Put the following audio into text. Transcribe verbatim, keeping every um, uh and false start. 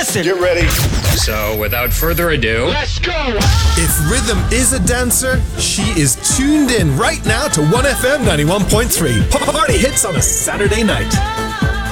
listen. Get ready. So, without further ado, Let's go. If rhythm is a dancer, she is tuned in right now to one F M ninety-one point three. Party hits on a Saturday night.